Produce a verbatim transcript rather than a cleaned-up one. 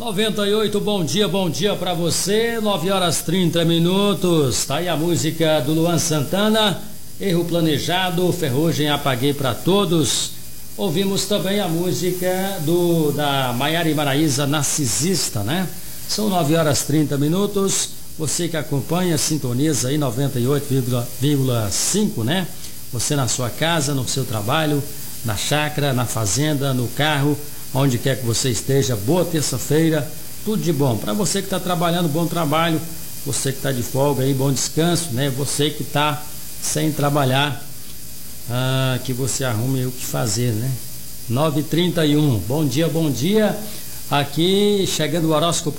noventa e oito, bom dia, bom dia pra você, nove horas trinta minutos, tá aí a música do Luan Santana, Erro Planejado, Ferrugem Apaguei pra Todos. Ouvimos também a música do da Maiara e Maraísa, Narcisista, né? São nove horas trinta minutos, você que acompanha, sintoniza aí noventa e oito vírgula cinco, né? Você na sua casa, no seu trabalho, na chácara, na fazenda, no carro, onde quer que você esteja, boa terça-feira, tudo de bom. Para você que está trabalhando, bom trabalho. Você que está de folga aí, bom descanso, né? Você que está sem trabalhar, ah, que você arrume o que fazer, né? nove e trinta e um, bom dia, bom dia. Aqui chegando o horóscopo